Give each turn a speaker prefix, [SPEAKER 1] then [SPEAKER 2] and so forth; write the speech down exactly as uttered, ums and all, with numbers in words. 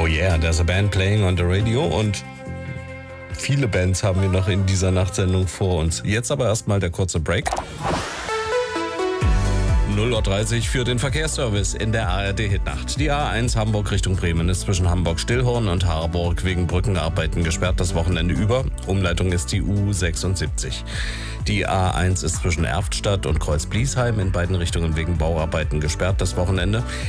[SPEAKER 1] yeah, there's a band playing on the radio und viele Bands haben wir noch in dieser Nachtsendung vor uns. Jetzt aber erstmal der kurze Break. null Uhr dreißig für den Verkehrsservice in der A R D-Hitnacht. Die A eins Hamburg Richtung Bremen ist zwischen Hamburg-Stillhorn und Harburg wegen Brückenarbeiten gesperrt das Wochenende über. Umleitung ist die U sechsundsiebzig. Die A eins ist zwischen Erftstadt und Kreuzbliesheim in beiden Richtungen wegen Bauarbeiten gesperrt das Wochenende.